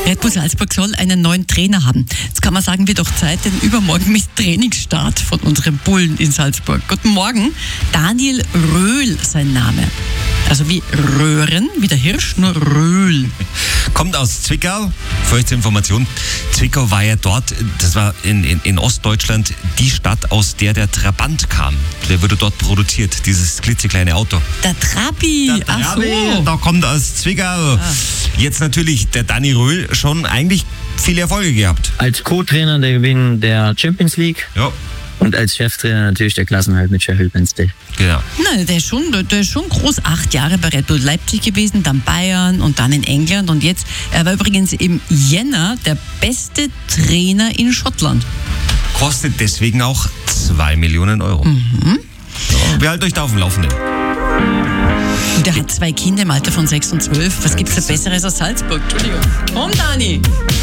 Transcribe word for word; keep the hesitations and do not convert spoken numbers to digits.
Red Bull Salzburg soll einen neuen Trainer haben. Jetzt kann man sagen, wird doch Zeit, denn übermorgen ist Trainingsstart von unseren Bullen in Salzburg. Guten Morgen, Daniel Röhl sein Name. Also wie Röhren, wie der Hirsch, nur Röhl. Kommt aus Zwickau, für euch zur Information. Zwickau war ja dort, das war in, in, in Ostdeutschland, die Stadt, aus der der Trabant kam. Der wurde dort produziert, dieses klitzekleine Auto. Der Trabi, Der ach Trabi, so. da kommt aus Zwickau. Ah. Jetzt natürlich der Dani Röhl schon eigentlich viele Erfolge gehabt. Als Co-Trainer der Gewinn der Champions League. Ja, Und als Cheftrainer natürlich der Klassenhalt mit Sheffield Wednesday. genau. Nein, der ist, schon, der ist schon groß. Acht Jahre bei Red Bull Leipzig gewesen, dann Bayern und dann in England. Und jetzt, er war übrigens im Jänner der beste Trainer in Schottland. Kostet deswegen auch zwei Millionen Euro. Mhm. So, wir halten euch da auf dem Laufenden. Und der hat zwei Kinder im Alter von sechs und zwölf. Was gibt's da Besseres als Salzburg? Entschuldigung. Komm, Dani!